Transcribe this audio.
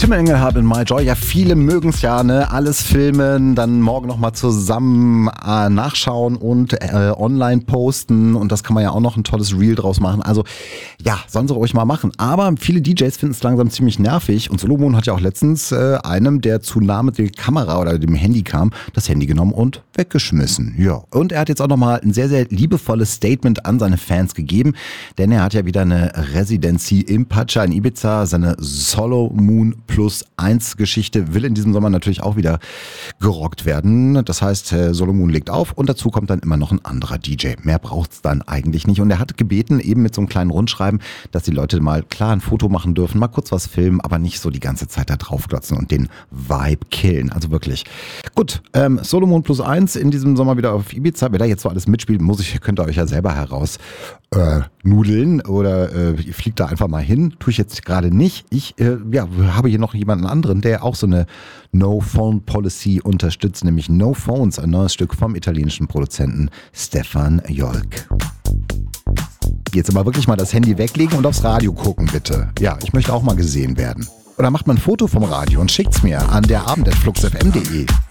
Filmengel haben in My Joy. Ja, viele mögen es ja, ne? Alles filmen, dann morgen nochmal zusammen nachschauen und online posten. Und das kann man ja auch noch ein tolles Reel draus machen. Also ja, sollen sie ruhig mal machen. Aber viele DJs finden es langsam ziemlich nervig. Und Solomon hat ja auch letztens einem, der zu nah mit der Kamera oder dem Handy kam, das Handy genommen und weggeschmissen. Ja, und er hat jetzt auch nochmal ein sehr, sehr liebevolles Statement an seine Fans gegeben. Denn er hat ja wieder eine Residency im Pacha in Ibiza, seine Solomon Plus 1 Geschichte will in diesem Sommer natürlich auch wieder gerockt werden. Das heißt, Solomon legt auf und dazu kommt dann immer noch ein anderer DJ. Mehr braucht's dann eigentlich nicht. Und er hat gebeten, eben mit so einem kleinen Rundschreiben, dass die Leute mal klar ein Foto machen dürfen, mal kurz was filmen, aber nicht so die ganze Zeit da draufglotzen und den Vibe killen. Also wirklich. Gut, Solomon Plus 1 in diesem Sommer wieder auf Ibiza. Wer da jetzt so alles mitspielt, könnt ihr euch ja selber heraus nudeln oder ihr fliegt da einfach mal hin. Tue ich jetzt gerade nicht. Ich habe hier noch jemanden anderen, der auch so eine No-Phone-Policy unterstützt, nämlich No Phones, ein neues Stück vom italienischen Produzenten Stefan Jolk. Jetzt aber wirklich mal das Handy weglegen und aufs Radio gucken, bitte. Ja, ich möchte auch mal gesehen werden. Oder macht mal ein Foto vom Radio und schickt's mir an derabend@fluxfm.de.